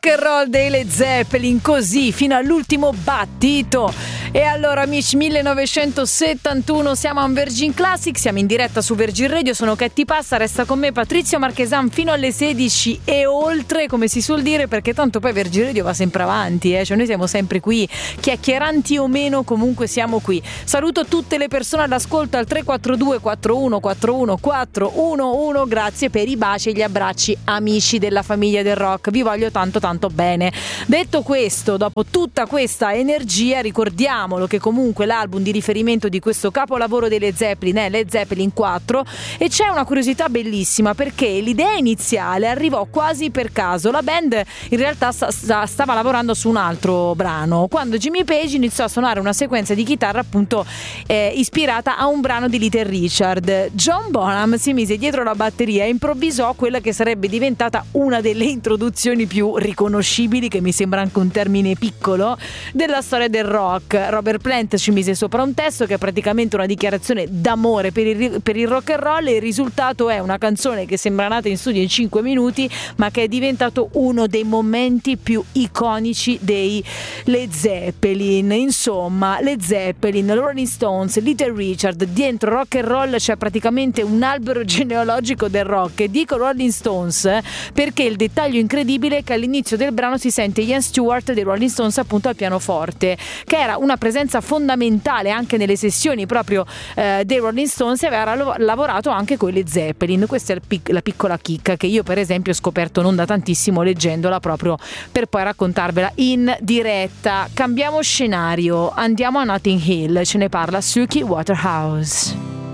rock and roll dei Led Zeppelin, così fino all'ultimo battito. E allora amici, 1971, siamo a un Virgin Classic, siamo in diretta su Virgin Radio, sono Katy Passa, resta con me Patrizio Marchesan fino alle 16 e oltre, come si suol dire, perché tanto poi Virgin Radio va sempre avanti, cioè noi siamo sempre qui, chiacchieranti o meno, comunque siamo qui. Saluto tutte le persone all'ascolto al 342 4141 411, grazie per i baci e gli abbracci, amici della famiglia del rock, vi voglio tanto tanto bene. Detto questo, dopo tutta questa energia, ricordiamolo che comunque l'album di riferimento di questo capolavoro dei Led Zeppelin è Led Zeppelin 4, e c'è una curiosità bellissima perché l'idea iniziale arrivò quasi per caso. La band in realtà stava lavorando su un altro brano quando Jimmy Page iniziò a suonare una sequenza di chitarra appunto ispirata a un brano di Little Richard. John Bonham si mise dietro la batteria e improvvisò quella che sarebbe diventata una delle introduzioni più riconoscibili, che mi sembra anche un termine piccolo, della storia del rock. Robert Plant ci mise sopra un testo che è praticamente una dichiarazione d'amore per il rock and roll, e il risultato è una canzone che sembra nata in studio in 5 minuti ma che è diventato uno dei momenti più iconici dei Led Zeppelin. Insomma, Led Zeppelin, Rolling Stones, Little Richard, dentro rock and roll c'è praticamente un albero genealogico del rock. E dico Rolling Stones perché il dettaglio incredibile è che all'inizio del brano si sente Ian Stewart dei Rolling Stones appunto al pianoforte, che era una presenza fondamentale anche nelle sessioni proprio dei Rolling Stones, e aveva lavorato anche con i Led Zeppelin. Questa è la piccola chicca che io per esempio ho scoperto non da tantissimo leggendola, proprio per poi raccontarvela in diretta. Cambiamo scenario, andiamo a Notting Hill, ce ne parla Suki Waterhouse.